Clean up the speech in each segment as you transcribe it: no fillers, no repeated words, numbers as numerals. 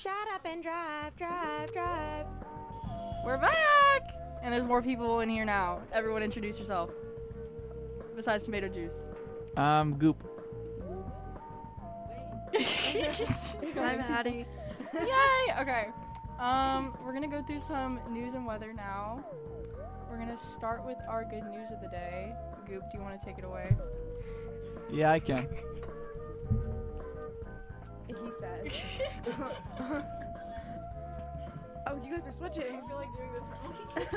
Shut up and drive, drive, drive. We're back! And there's more people in here now. Everyone introduce yourself. Besides Tomato Juice. Goop. I'm Addie. Yay! Okay. We're gonna go through some news and weather now. We're gonna start with our good news of the day. Goop, do you want to take it away? Yeah, I can. He says. Oh, you guys are switching. I feel like doing this for I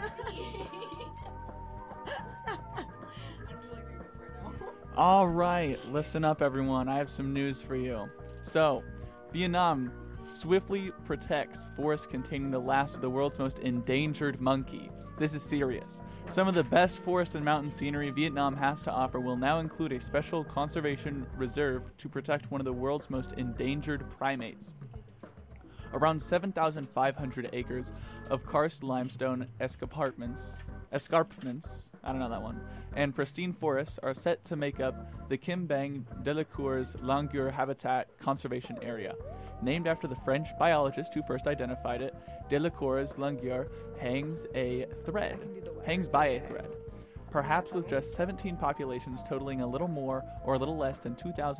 don't feel like doing this right now. All right, listen up, everyone. I have some news for you. So, Vietnam swiftly protects forests containing the last of the world's most endangered monkey. This is serious. Some of the best forest and mountain scenery Vietnam has to offer will now include a special conservation reserve to protect one of the world's most endangered primates. Around 7,500 acres of karst limestone escarpments, I don't know that one, and pristine forests are set to make up the Kim Bang Delacour's Langur Habitat Conservation Area. Named after the French biologist who first identified it, Delacour's Langur hangs by a thread. Perhaps with just 17 populations totaling a little more or a little less than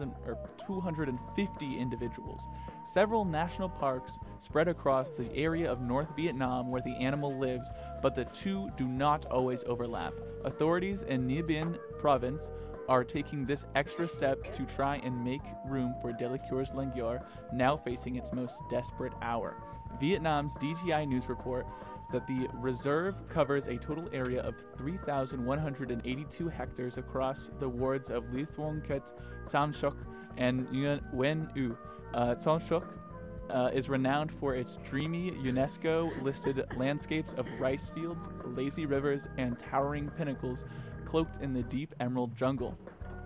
250 individuals. Several national parks spread across the area of North Vietnam where the animal lives, but the two do not always overlap. Authorities in Nha Binh province are taking this extra step to try and make room for Delacour's Langur, now facing its most desperate hour. Vietnam's DTI News report that the reserve covers a total area of 3,182 hectares across the wards of Lý Thuong Ket, Tam Sok, and Nguyen U. Tam Sok is renowned for its dreamy UNESCO-listed landscapes of rice fields, lazy rivers, and towering pinnacles cloaked in the deep emerald jungle.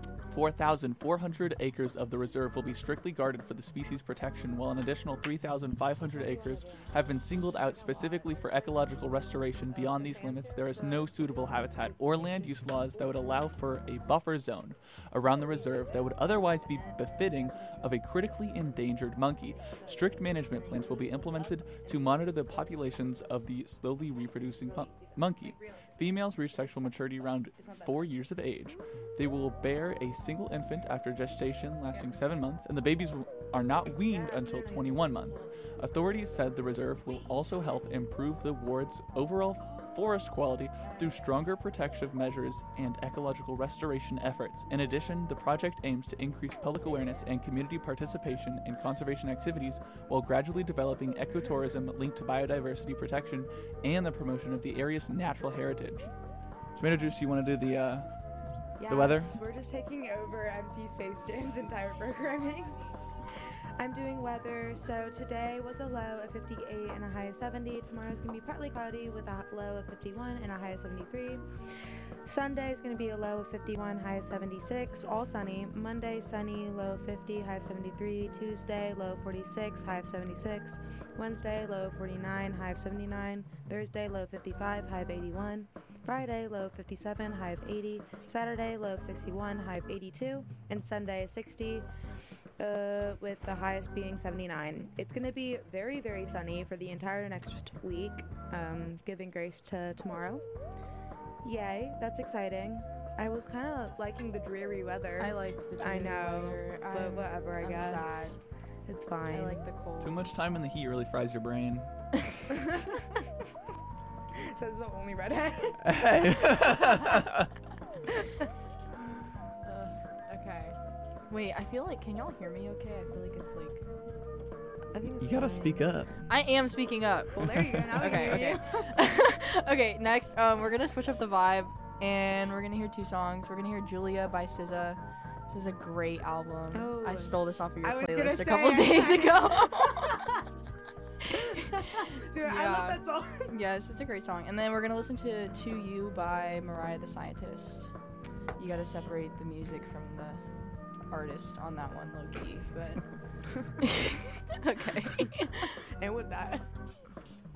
4,400 acres of the reserve will be strictly guarded for the species protection, while an additional 3,500 acres have been singled out specifically for ecological restoration. Beyond these limits, there is no suitable habitat or land use laws that would allow for a buffer zone around the reserve that would otherwise be befitting of a critically endangered monkey. Strict management plans will be implemented to monitor the populations of the slowly reproducing monkey. Females reach sexual maturity around 4 years of age. They will bear a single infant after gestation lasting 7 months, and the babies are not weaned until 21 months. Authorities said the reserve will also help improve the ward's overall forest quality through stronger protective measures and ecological restoration efforts. In addition, the project aims to increase public awareness and community participation in conservation activities while gradually developing ecotourism linked to biodiversity protection and the promotion of the area's natural heritage. Tomato Juice, you want to do the weather? Yes, we're just taking over MC Space Jam's entire programming. I'm doing weather, so today was a low of 58 and a high of 70. Tomorrow's going to be partly cloudy with a low of 51 and a high of 73. Sunday is going to be a low of 51, high of 76, all sunny. Monday, sunny, low of 50, high of 73. Tuesday, low of 46, high of 76. Wednesday, low of 49, high of 79. Thursday, low of 55, high of 81. Friday, low of 57, high of 80. Saturday, low of 61, high of 82. And Sunday, 60. With the highest being 79. It's going to be very, very sunny for the entire next week, giving grace to tomorrow. Yay, that's exciting. I was kind of liking the dreary weather. I liked the dreary I know, weather. but whatever, I guess. Sad. It's fine. I like the cold. Too much time in the heat really fries your brain. Says the only redhead. Hey. Okay. Wait, I feel like, can y'all hear me okay? I feel like it's like... I think it's You gotta fine. speak up. I am speaking up. Well, there you go. Now we can Okay, hear okay. Okay, next, we're gonna switch up the vibe, and we're gonna hear two songs. We're gonna hear Julia by SZA. This is a great album. Oh. I stole this off of your I was playlist gonna a couple say, days ago. Dude, I love that song. Yes, it's a great song. And then we're gonna listen to "To You" by Mariah the Scientist. You gotta separate the music from the artist on that one, low key, but okay. And with that,